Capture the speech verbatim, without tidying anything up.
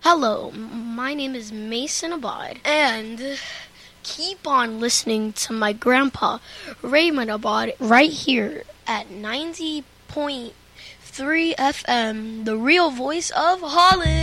Hello, my name is Mason Abad, and keep on listening to my grandpa, Raymond Abad, right here at ninety point three F M, the real voice of Holland.